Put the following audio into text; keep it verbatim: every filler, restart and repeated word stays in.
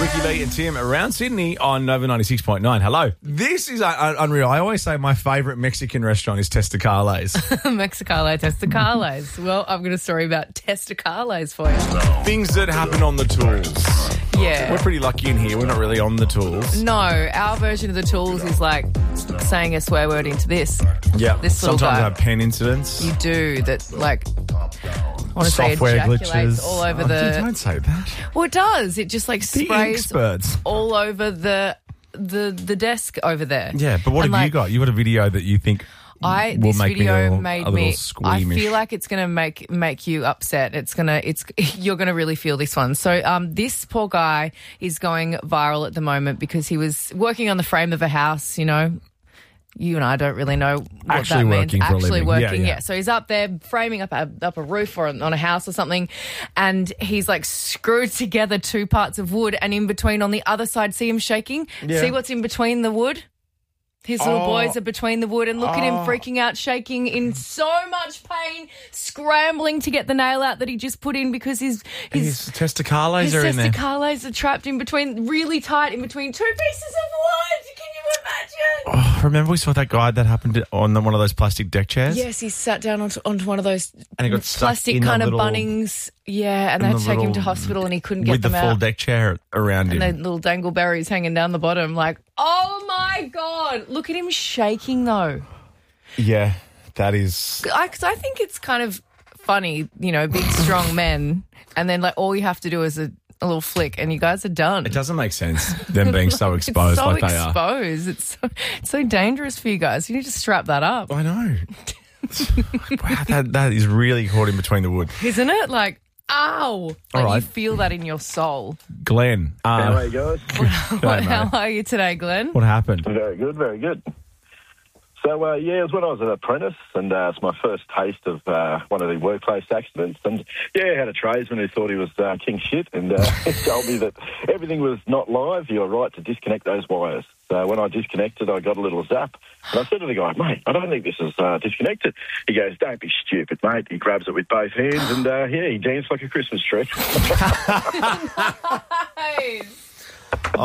Ricky Lee and Tim around Sydney on Nova ninety-six point nine. Hello. This is uh, unreal. I always say my favourite Mexican restaurant is Testacales. Mexicali, Testacales. Well, I've got a story about Testacales for you. Things that happen on the tools. Yeah. We're pretty lucky in here. We're not really on the tools. No, our version of the tools is like saying a swear word into this. Yeah. This little Sometimes guy. I have pen incidents. You do that, like, I want to say Software ejaculates glitches. all over Oh, the. don't say that. Well, it does. It just like The sprays experts. all over the the the desk over there. Yeah, but what And, have you like, got? You got a video that you think I will this make video me a little, made a little me. I squeamish. feel like it's gonna make make you upset. It's gonna. It's you're gonna really feel this one. So, um, this poor guy is going viral at the moment because he was working on the frame of a house. You know. You and I don't really know what Actually that means. working for a Actually living. working, Yeah, yeah, yeah. So he's up there framing up a, up a roof or on a house or something, and he's like screwed together two parts of wood, and in between on the other side, see him shaking? Yeah. See what's in between the wood? His little Oh. boys are between the wood, and look at him Oh. freaking out, shaking in so much pain, scrambling to get the nail out that he just put in because his his, His Testacales his are in there. testicales are trapped in between, really tight in between two pieces of wood. Can you imagine? Oh, remember we saw that guy that happened on one of those plastic deck chairs? Yes, he sat down onto, onto one of those And he got stuck plastic in the kind of little- Bunnings. Yeah, and they in had the to take him to little- hospital and he couldn't get With the them full out. deck chair around And him. the little dangleberries hanging down the bottom. Like, oh my God. Look at him shaking though. Yeah, that is... I, 'cause I think it's kind of funny, you know, big, strong men. And then like all you have to do is a, a little flick and you guys are done. It doesn't make sense, them being so exposed it's so like they are. exposed. It's so, it's so dangerous for you guys. You need to strap that up. I know. Wow, that, that is really caught in between the wood. Isn't it? Like, ow. Like right. you feel that in your soul. Glenn, How are uh, you guys? G'day, How mate. are you today, Glenn? What happened? Very good, very good. So, uh, yeah, it was when I was an apprentice, and uh, it's my first taste of uh, one of the workplace accidents. And, yeah, I had a tradesman who thought he was uh, king shit, and uh, he told me that everything was not live. You were right to disconnect those wires. So when I disconnected, I got a little zap. And I said to the guy, mate, I don't think this is uh, disconnected. He goes, don't be stupid, mate. He grabs it with both hands, and, uh, yeah, he danced like a Christmas tree. Nice.